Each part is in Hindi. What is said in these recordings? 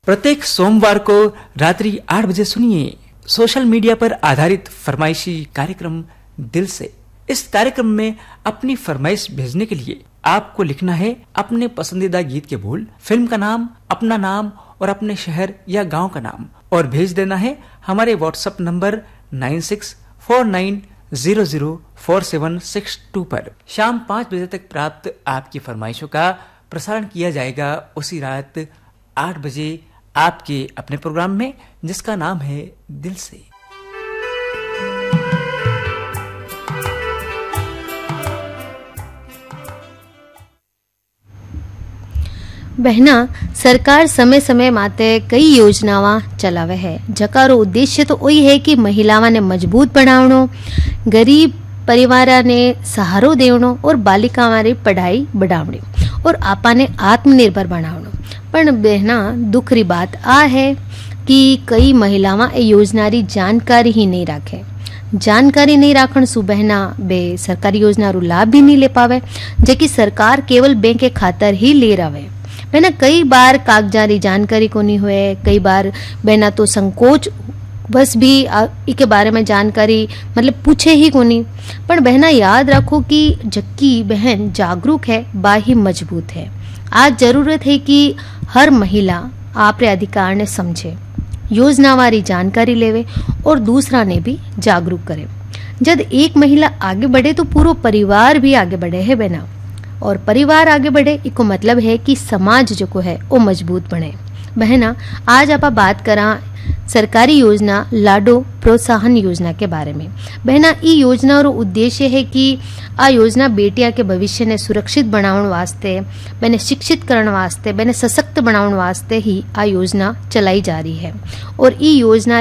प्रत्येक सोमवार को रात्रि 8 बजे सुनिए सोशल मीडिया पर आधारित फरमाइशी कार्यक्रम दिल से। इस कार्यक्रम में अपनी फरमाइश भेजने के लिए आपको लिखना है अपने पसंदीदा गीत के बोल, फिल्म का नाम, अपना नाम और अपने शहर या गांव का नाम, और भेज देना है हमारे व्हाट्सएप नंबर 9649004762 पर। शाम 5 बजे तक प्राप्त आपकी फरमाइशों का प्रसारण किया जाएगा उसी रात 8 बजे आपके अपने प्रोग्राम में, जिसका नाम है दिल से। बहना, सरकार समय समय माते कई योजनावां चलावे है, जकारो उद्देश्य तो वही है कि महिलावां ने मजबूत बनावणो, गरीब परिवारा ने सहारो देवणो और बालिकावां री पढ़ाई बढ़ावणी और आपा ने आत्मनिर्भर बनावणो। पण बहना, दुख री बात आ है कि कई महिलावां ए योजना री जानकारी ही नहीं राखे। जानकारी नहीं राखण सु बहना बे सरकारी योजना रो लाभ भी नहीं ले पावे, जेकी सरकार केवल बैंक के खातर ही ले रहे। बहना, कई बार कागजात री जानकारी कोनी हुए, कई बार बहना तो संकोच बस भी इके बारे में जानकारी मतलब पूछे ही कोनी। पर बहना याद रखो कि जक्की बहन जागरूक है, बाही मजबूत है। आज जरूरत है कि हर महिला आपरे अधिकार ने समझे, योजना वाली जानकारी लेवे और दूसरा ने भी जागरूक करे। जब एक महिला आगे बढ़े तो पूरा परिवार भी आगे बढ़े है बहना, और परिवार आगे बढ़े इको मतलब है कि समाज जो को है वो मजबूत बने। बहना, आज आप बात करा सरकारी योजना लाडो प्रोत्साहन योजना के बारे में। बहना, ई योजना रो उद्देश्य है कि आ योजना बेटिया के भविष्य ने सुरक्षित बनावण वास्ते, बने शिक्षित करण वास्ते, बने सशक्त बनावण वास्ते ही आ योजना चलाई जा रही है। और ई योजना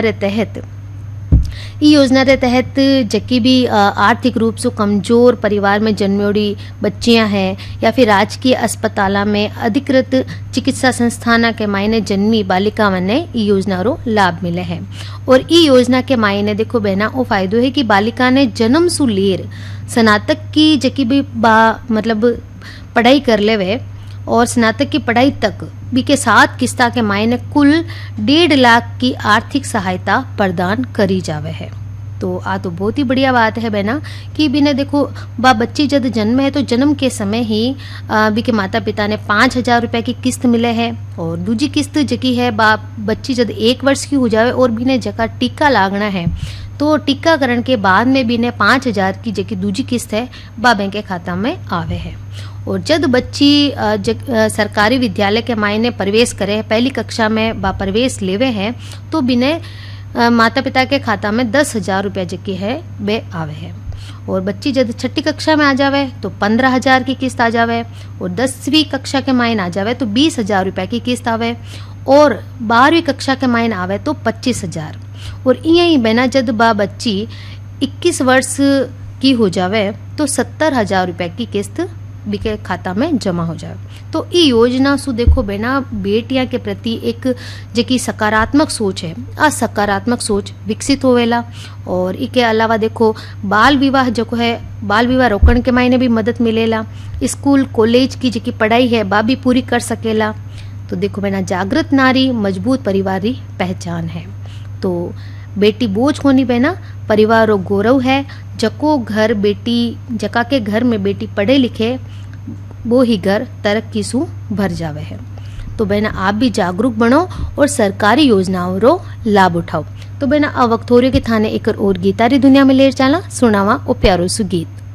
रे तहत जकी भी आर्थिक रूप से कमजोर परिवार में जन्मेड़ी बच्चियां हैं या फिर राजकीय अस्पताल में अधिकृत चिकित्सा संस्थान के मायने जन्मी बालिकाओं ने ई योजना रो लाभ मिले हैं। और ई योजना के मायने देखो बहना, वो फायदो है कि बालिका ने जन्म सु लेर स्नातक की जकी भी मतलब पढ़ाई कर लेवे और स्नातक की पढ़ाई तक भी के 7 किस्ता के मायने कुल 1.5 लाख की आर्थिक सहायता प्रदान करी जावे है। तो आ तो बहुत ही बढ़िया बात है बहना कि बिना देखो बच्ची जब जन्म है तो जन्म के समय ही भी के माता पिता ने 5,000 रुपए की किस्त मिले है। और दूसरी किस्त जकी है बच्ची जब 1 वर्ष की हो जावे और भी ने जका टीका लागना है तो टीकाकरण के बाद में भी ने 5,000 की जकी दूसरी किस्त है बैंक के खाता में आवे है। और जब बच्ची सरकारी विद्यालय के मायने प्रवेश करे, पहली कक्षा में प्रवेश लेवे हैं तो बिने माता पिता के खाता में 10,000 रुपया जकी है वे आवे है। और बच्ची जब 6ठी कक्षा में आ जावे तो 15,000 की किस्त आ जावे, और 10वीं कक्षा के मायने आ जावे तो 20,000 रुपया की किस्त आवे, और 12वीं कक्षा के मायने आवे तो 25,000। और यही बहना जब बच्ची 21 वर्ष की हो जावे तो 70,000 रुपया की किस्त के खाता में जमा हो जाए। तो ई योजना सु देखो बहना बेटियां के प्रति एक जकी सकारात्मक सोच है, आ सकारात्मक सोच विकसित होवेला। और इके अलावा देखो बाल विवाह जो है, बाल विवाह रोकण के मायने भी मदद मिलेला। स्कूल कॉलेज की जकी पढ़ाई है बा भी पूरी कर सकेला। तो देखो बहना, जागृत नारी मजबूत परिवार की पहचान है। तो बेटी बोझ होनी बहना, परिवार रो गौरव है। जका के घर में बेटी पढ़े लिखे वो ही घर तरक्की सु भर जावे है। तो बहना आप भी जागरूक बनो और सरकारी योजनाओं रो लाभ उठाओ। तो बहना आ वक्त हो रही के थाने एक और गीतारी दुनिया में ले चला सुनावा ओ प्यारो सु गीत।